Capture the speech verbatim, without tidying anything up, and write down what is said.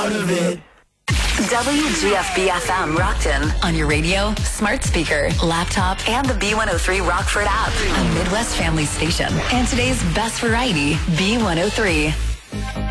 part of it. W G F B F M Rockton on your radio, smart speaker, laptop, and the B one oh three Rockford app. A Midwest family station. And today's best variety, B one oh three.